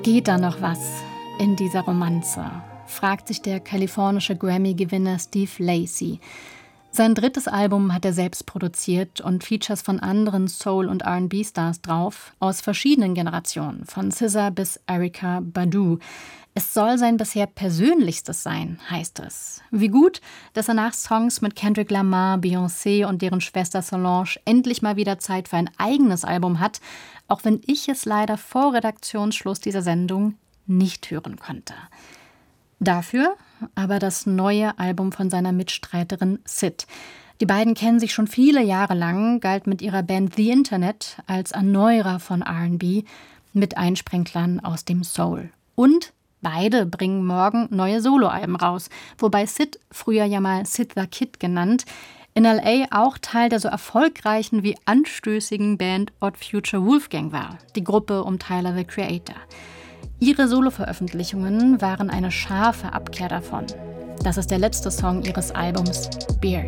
Geht da noch was in dieser Romanze? Fragt sich der kalifornische Grammy-Gewinner Steve Lacy. Sein drittes Album hat er selbst produziert und Features von anderen Soul- und R&B-Stars drauf, aus verschiedenen Generationen, von SZA bis Erykah Badu. Es soll sein bisher persönlichstes sein, heißt es. Wie gut, dass er nach Songs mit Kendrick Lamar, Beyoncé und deren Schwester Solange endlich mal wieder Zeit für ein eigenes Album hat, auch wenn ich es leider vor Redaktionsschluss dieser Sendung nicht hören konnte. Dafür aber das neue Album von seiner Mitstreiterin Syd. Die beiden kennen sich schon viele Jahre lang, galt mit ihrer Band The Internet als Erneuerer von R&B mit Einsprenglern aus dem Soul. Und beide bringen morgen neue Soloalben raus, wobei Syd, früher ja mal Syd the Kid genannt, in L.A. auch Teil der so erfolgreichen wie anstößigen Band Odd Future Wolfgang war, die Gruppe um Tyler the Creator. Ihre Solo-Veröffentlichungen waren eine scharfe Abkehr davon. Das ist der letzte Song ihres Albums Beard.